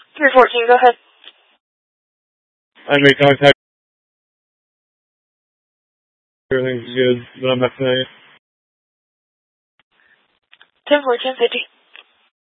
314, go ahead. I made contact. Everything's good, but I'm not tonight. 10-4, 10-50.